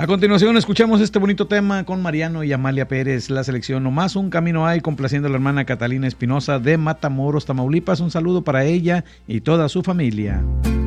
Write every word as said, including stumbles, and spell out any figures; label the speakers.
Speaker 1: A continuación escuchamos este bonito tema con Mariano y Amalia Pérez, la selección Nomás un camino hay, complaciendo a la hermana Catalina Espinosa de Matamoros, Tamaulipas. Un saludo para ella y toda su familia.